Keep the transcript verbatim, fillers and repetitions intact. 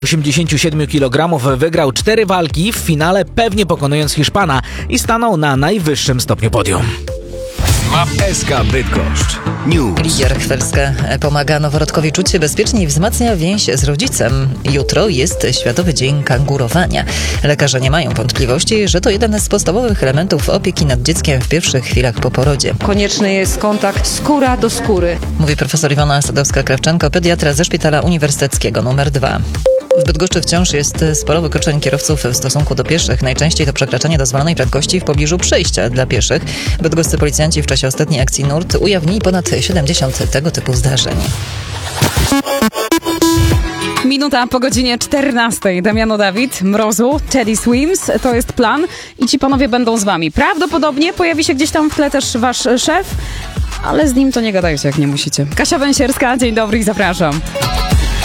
osiemdziesiąt siedem kilogramów wygrał cztery walki, w finale pewnie pokonując Hiszpana i stanął na najwyższym stopniu podium. Map S K Bydgoszcz News. Lidia Rachwerska pomaga noworodkowi czuć się bezpiecznie i wzmacnia więź z rodzicem. Jutro jest Światowy Dzień Kangurowania. Lekarze nie mają wątpliwości, że to jeden z podstawowych elementów opieki nad dzieckiem w pierwszych chwilach po porodzie. Konieczny jest kontakt skóra do skóry. Mówi profesor Iwona Sadowska-Krawczenko, pediatra ze Szpitala Uniwersyteckiego numer dwa. W Bydgoszczy wciąż jest sporo wykroczeń kierowców w stosunku do pieszych. Najczęściej to przekraczanie dozwolonej prędkości w pobliżu przejścia dla pieszych. Bydgoscy policjanci w czasie ostatniej akcji Nurt ujawnili ponad siedemdziesiąt tego typu zdarzeń. Minuta po godzinie czternastej. Damiano Dawid, Mrozu, Teddy Swims. To jest plan i ci panowie będą z wami. Prawdopodobnie pojawi się gdzieś tam w tle też wasz szef, ale z nim to nie gadajcie, jak nie musicie. Kasia Węsierska, dzień dobry i zapraszam.